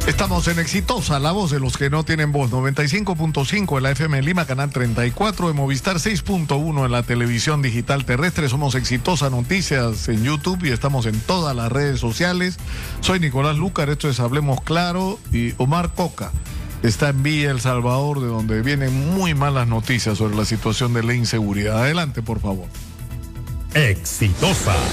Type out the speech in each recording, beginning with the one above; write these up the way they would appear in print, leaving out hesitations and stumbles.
Estamos en Exitosa, la voz de los que no tienen voz. 95.5 en la FM en Lima, canal 34, en Movistar 6.1 en la televisión digital terrestre. Somos Exitosa Noticias en YouTube y estamos en todas las redes sociales. Soy Nicolás Lúcar, esto es Hablemos Claro, y Omar Coca está en Villa El Salvador, de donde vienen muy malas noticias sobre la situación de la inseguridad. Adelante, por favor. Exitosa.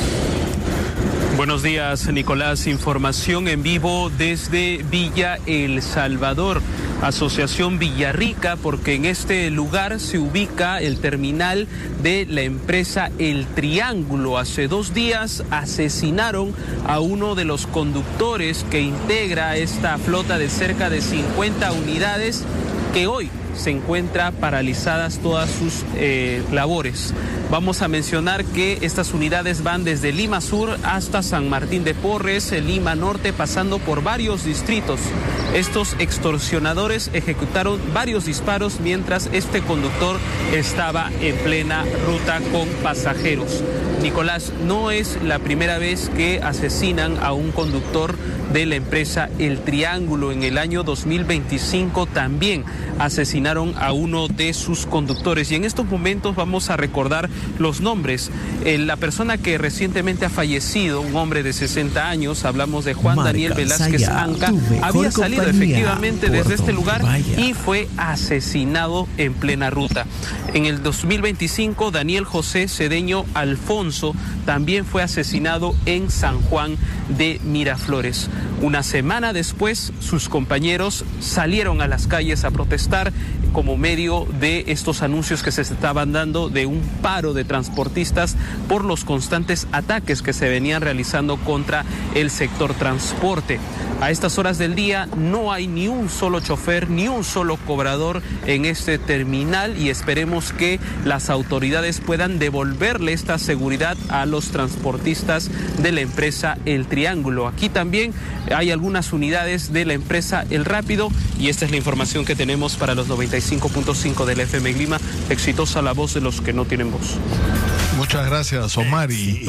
Buenos días, Nicolás. Información en vivo desde Villa El Salvador, Asociación Villarrica, porque en este lugar se ubica el terminal de la empresa El Triángulo. Hace 2 días asesinaron a uno de los conductores que integra esta flota de cerca de 50 unidades que hoy se encuentra paralizadas todas sus labores. Vamos a mencionar que estas unidades van desde Lima Sur hasta San Martín de Porres, Lima Norte, pasando por varios distritos. Estos extorsionadores ejecutaron varios disparos mientras este conductor estaba en plena ruta con pasajeros. Nicolás, no es la primera vez que asesinan a un conductor de la empresa El Triángulo. En el año 2025 también asesinaron a uno de sus conductores. Y en estos momentos vamos a recordar los nombres. La persona que recientemente ha fallecido, un hombre de 60 años, hablamos de Juan Daniel Velázquez Anca, había salido efectivamente desde este lugar y fue asesinado en plena ruta. En el 2025, Daniel José Cedeño Alfonso también fue asesinado en San Juan de Miraflores. Una semana después, sus compañeros salieron a las calles a protestar como medio de estos anuncios que se estaban dando de un paro de transportistas por los constantes ataques que se venían realizando contra el sector transporte. A estas horas del día no hay ni un solo chofer, ni un solo cobrador en este terminal, y esperemos que las autoridades puedan devolverle esta seguridad a los transportistas de la empresa El Triángulo. Aquí también hay algunas unidades de la empresa El Rápido, y esta es la información que tenemos para los 95.5 del FM Lima. Exitosa, la voz de los que no tienen voz. Muchas gracias, Omar. Y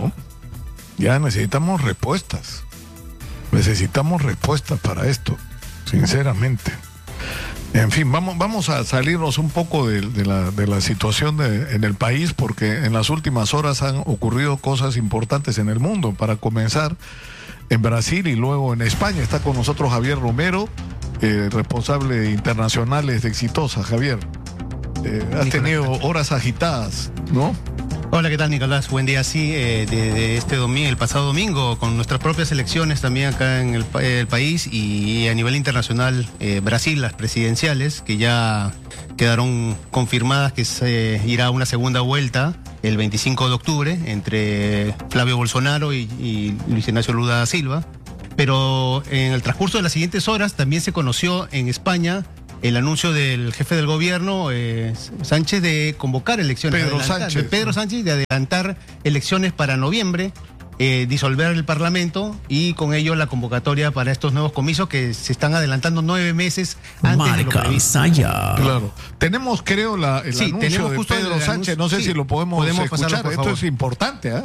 ya necesitamos respuestas. Necesitamos respuestas para esto, sinceramente. En fin, vamos a salirnos un poco de la situación en el país, porque en las últimas horas han ocurrido cosas importantes en el mundo. Para comenzar, en Brasil y luego en España. Está con nosotros Javier Romero, responsable de internacionales de Exitosa. Javier, has tenido horas agitadas, ¿no? Hola, ¿qué tal, Nicolás? Buen día. Sí, de este domingo, el pasado domingo, con nuestras propias elecciones también acá en el país, y a nivel internacional, Brasil, las presidenciales, que ya quedaron confirmadas que se irá a una segunda vuelta el 25 de octubre entre Flavio Bolsonaro y Luis Ignacio Lula da Silva. Pero en el transcurso de las siguientes horas también se conoció en España el anuncio del jefe del gobierno, Sánchez, de convocar elecciones. Pedro Sánchez, de adelantar elecciones para noviembre, disolver el Parlamento, y con ello la convocatoria para estos nuevos comicios que se están adelantando 9 meses antes de lo previsto. Claro. Tenemos, creo, el anuncio de Pedro Sánchez. No sé si lo podemos escuchar. Esto es importante, ¿eh?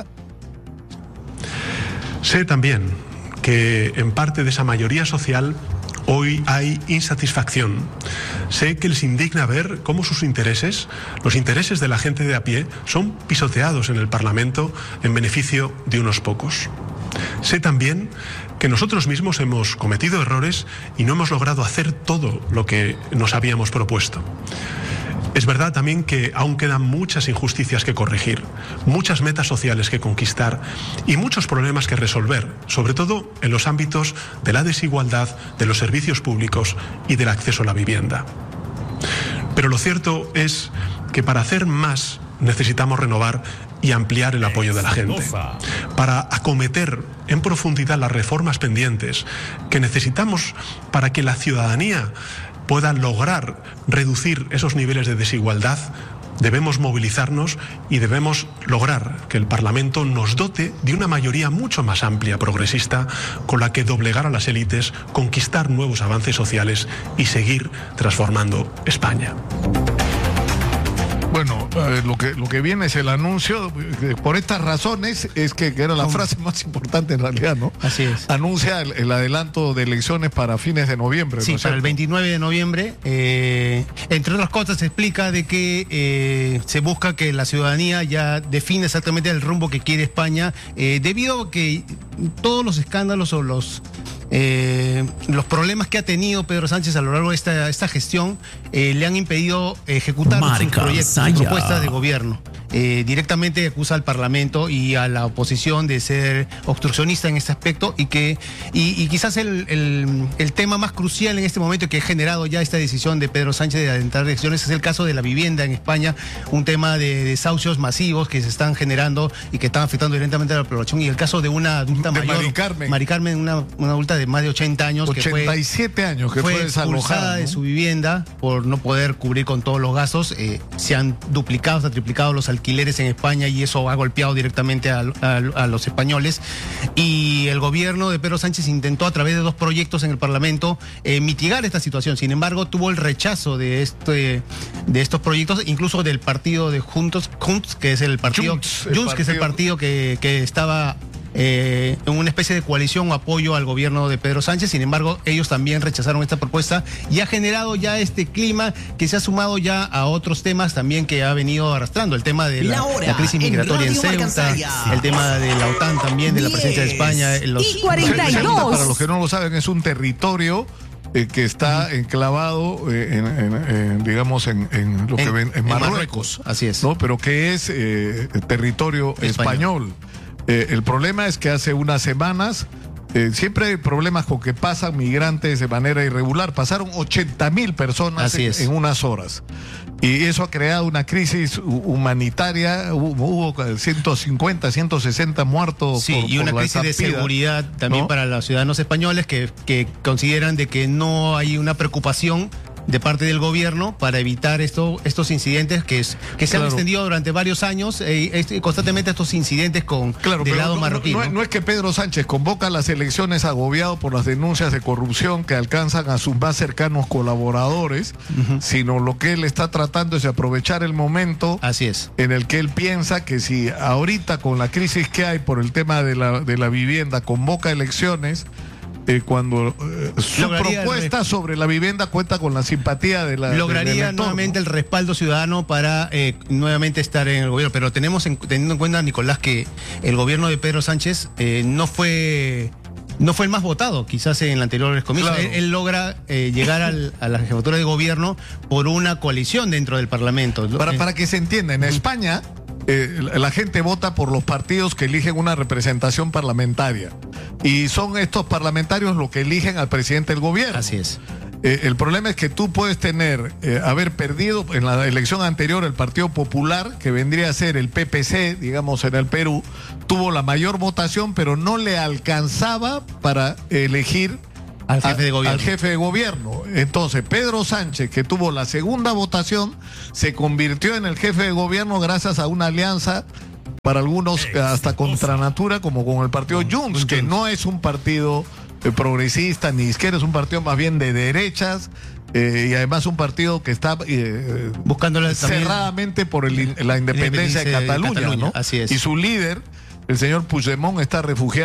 Sé también que en parte de esa mayoría social hoy hay insatisfacción. Sé que les indigna ver cómo sus intereses, los intereses de la gente de a pie, son pisoteados en el Parlamento en beneficio de unos pocos. Sé también que nosotros mismos hemos cometido errores y no hemos logrado hacer todo lo que nos habíamos propuesto. Es verdad también que aún quedan muchas injusticias que corregir, muchas metas sociales que conquistar y muchos problemas que resolver, sobre todo en los ámbitos de la desigualdad, de los servicios públicos y del acceso a la vivienda. Pero lo cierto es que para hacer más necesitamos renovar y ampliar el apoyo de la gente, para acometer en profundidad las reformas pendientes que necesitamos para que la ciudadanía pueda lograr reducir esos niveles de desigualdad. Debemos movilizarnos y debemos lograr que el Parlamento nos dote de una mayoría mucho más amplia, progresista, con la que doblegar a las élites, conquistar nuevos avances sociales y seguir transformando España. Bueno, lo que viene es el anuncio, por estas razones, es que era la frase más importante en realidad, ¿no? Así es. Anuncia el adelanto de elecciones para fines de noviembre. Sí, ¿no? para el 29 de noviembre. Entre otras cosas, se explica de que se busca que la ciudadanía ya define exactamente el rumbo que quiere España, debido a que todos los escándalos o los problemas que ha tenido Pedro Sánchez a lo largo de esta gestión le han impedido ejecutar sus proyectos, sus propuestas de gobierno. Directamente acusa al Parlamento y a la oposición de ser obstruccionista en este aspecto y quizás el tema más crucial en este momento que ha generado ya esta decisión de Pedro Sánchez de adelantar elecciones es el caso de la vivienda en España, un tema de desahucios masivos que se están generando y que están afectando directamente a la población, y el caso de una adulta mayor, Mari Carmen, una adulta de más de 80 años, 87 años que fue desalojada, ¿no?, de su vivienda por no poder cubrir con todos los gastos. Se han duplicado, se han triplicado los alquileres en España y eso ha golpeado directamente a los españoles. Y el gobierno de Pedro Sánchez intentó a través de 2 proyectos en el Parlamento mitigar esta situación. Sin embargo, tuvo el rechazo de estos proyectos, incluso del partido de Junts, que es el partido que es el partido que estaba en una especie de coalición o apoyo al gobierno de Pedro Sánchez. Sin embargo, ellos también rechazaron esta propuesta y ha generado ya este clima que se ha sumado ya a otros temas también que ha venido arrastrando. El tema de la crisis migratoria en Ceuta, el tema de la OTAN también, de la presencia de España. Y 42. Para los que no lo saben, es un territorio que está enclavado digamos en lo que ven en Marruecos. Así es. ¿No? Pero que es territorio español. El problema es que hace unas semanas siempre hay problemas con que pasan migrantes de manera irregular. Pasaron 80.000 personas en unas horas. Y eso ha creado una crisis humanitaria. Hubo 150, 160 muertos. Sí, y una crisis de seguridad también, ¿no?, para los ciudadanos españoles que consideran de que no hay una preocupación de parte del gobierno para evitar estos incidentes que se han extendido durante varios años, constantemente estos incidentes del lado marroquí. No es que Pedro Sánchez convoca las elecciones agobiado por las denuncias de corrupción que alcanzan a sus más cercanos colaboradores, sino lo que él está tratando es de aprovechar el momento en el que él piensa que si ahorita con la crisis que hay por el tema de la vivienda convoca elecciones, cuando su propuesta sobre la vivienda cuenta con la simpatía de la lograría nuevamente el respaldo ciudadano para nuevamente estar en el gobierno. Pero teniendo en cuenta, Nicolás, que el gobierno de Pedro Sánchez no fue el más votado, quizás en el anterior comicio. Claro. Él logra llegar a la jefatura de gobierno por una coalición dentro del Parlamento. Para que se entienda, en España la gente vota por los partidos que eligen una representación parlamentaria. Y son estos parlamentarios los que eligen al presidente del gobierno. Así es. El problema es que tú puedes haber perdido en la elección anterior el Partido Popular, que vendría a ser el PPC, digamos, en el Perú, tuvo la mayor votación, pero no le alcanzaba para elegir al jefe de gobierno. Entonces, Pedro Sánchez, que tuvo la segunda votación, se convirtió en el jefe de gobierno gracias a una alianza, para algunos hasta contra natura, como con el partido Junts, que no es un partido progresista ni izquierda, es un partido más bien de derechas, y además un partido que está buscando cerradamente por la independencia de Cataluña, ¿no? Así es. Y su líder, el señor Puigdemont, está refugiado